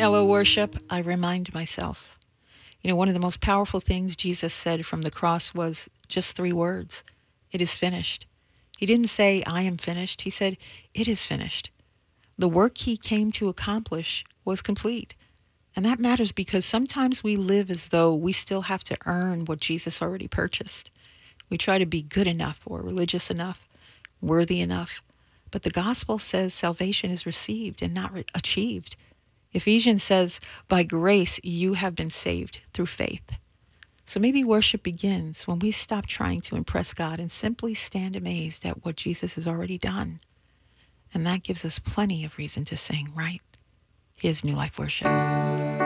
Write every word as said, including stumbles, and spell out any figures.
Hello, worship. I remind myself. You know, one of the most powerful things Jesus said from the cross was just three words: it is finished. He didn't say, I am finished. He said, it is finished. The work he came to accomplish was complete. And that matters because sometimes we live as though we still have to earn what Jesus already purchased. We try to be good enough or religious enough, worthy enough. But the gospel says salvation is received and not re- achieved. Ephesians says, by grace you have been saved through faith. So maybe worship begins when we stop trying to impress God and simply stand amazed at what Jesus has already done. And that gives us plenty of reason to sing, right? Here's New Life Worship.